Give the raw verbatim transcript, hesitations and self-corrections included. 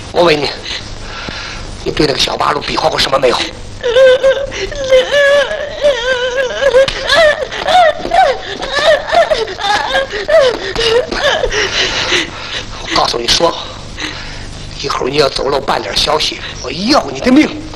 我问你，你对那个小八路比划过什么没有？我告诉你说，一会儿你要走漏半点消息，我要你的命。